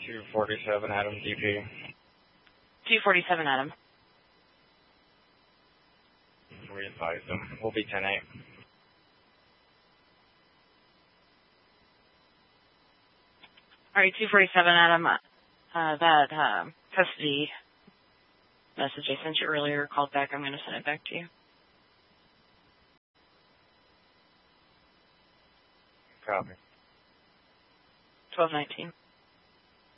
247 Adam DP. 247 Adam. We advised him. We'll be 10-8. All right, 247 Adam. That custody message I sent you earlier called back. I'm going to send it back to you. Copy. 1219.